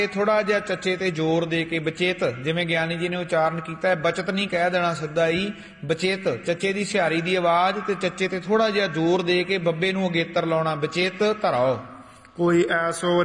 थोड़ा जिहा चचे ते जोर दे के बचेत, जिवें ज्ञानी जी ने उचारण किया है, बचत नहीं कह देना सीधा ही, बचेत चचे की सिहारी की आवाज़ ते चचे ते थोड़ा जिहा जोर दे के बब्बे नूं अगेतर लाउणा, बचेत धराओ। कोई ऐसो